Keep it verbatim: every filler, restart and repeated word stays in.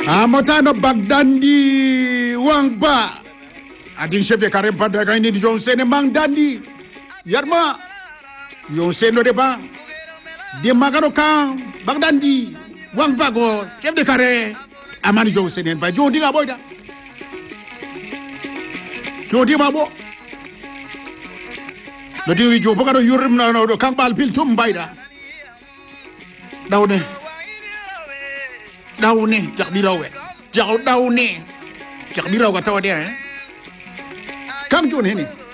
Amotano Bagdandi Wangba. Adin chef de carême pada kaini di Johnson Mang Dandi. Yarma. Johnson no deba. Dia magano kan Bagdandi Wangba go chef de carême Amani Johnson en ba Jondi ga boyda. Jodi mabo. Lodi wi jo bokado yurim na no kan bal pil tum bayda. Dawne. Dawne jak dirawe. Jak dawne. Jak diraw ka tawa dia eh. Kam jon heni.